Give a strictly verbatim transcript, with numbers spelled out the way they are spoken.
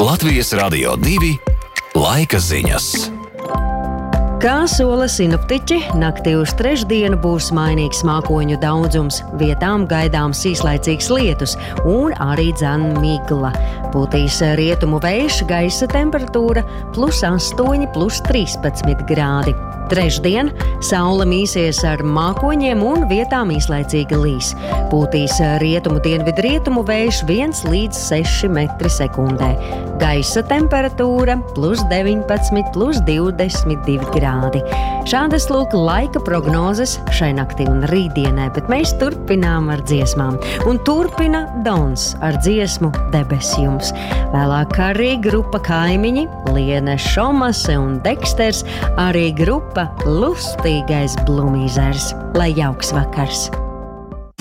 Latvijas Radio divi laika ziņas. Kā sola sinoptiķi, naktī uz trešdienu būs mainīgs mākoņu daudzums, vietām gaidāms īslaicīgs lietus un arī dzan migla. Pūtīs rietumu vējš, gaisa temperatūra plus astoņi, plus trīspadsmit grādi. Trešdien saule mīsies ar mākoņiem un vietām īslaicīgi līs. Pūtīs rietumu dienvidu rietumu vējš viens līdz seši metri sekundē. Gaisa temperatūra plus deviņpadsmit, plus divdesmit divi grādi. Šādas lūk laika prognozes šai naktī un rītdienai, bet mēs turpinām ar dziesmām. Un turpina Dons ar dziesmu Debesjums. Vēlāk arī grupa Kaimiņi, Liene Šomase un Deksters, arī grupa Lustīgais Blumīzers. Lai jauks vakars!